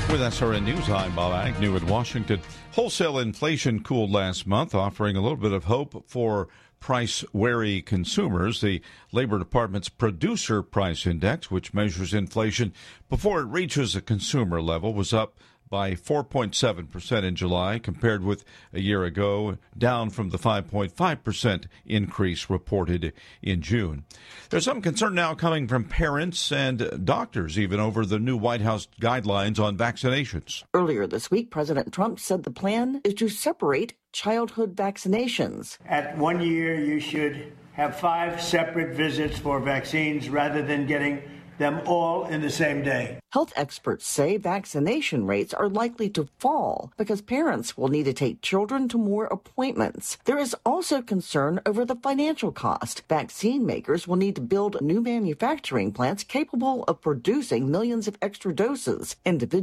With SRN News, I'm Bob Agnew in Washington. Wholesale inflation cooled last month, offering a little bit of hope for price-wary consumers. The Labor Department's Producer Price Index, which measures inflation before it reaches a consumer level, was up by 4.7% in July compared with a year ago, down from the 5.5% increase reported in June. There's some concern now coming from parents and doctors even over the new White House guidelines on vaccinations. Earlier this week, President Trump said the plan is to separate childhood vaccinations. At 1 year, you should have 5 separate visits for vaccines rather than getting them all in the same day. Health experts say vaccination rates are likely to fall because parents will need to take children to more appointments. There is also concern over the financial cost. Vaccine makers will need to build new manufacturing plants capable of producing millions of extra doses. Individuals